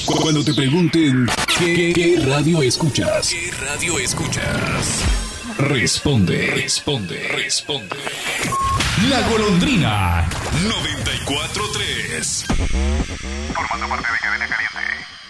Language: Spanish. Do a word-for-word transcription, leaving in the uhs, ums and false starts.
Cuando te pregunten ¿qué, qué radio escuchas? ¿Qué radio escuchas? Responde, responde, responde. La Golondrina. noventa y cuatro tres. Formando parte de Cadena Caliente.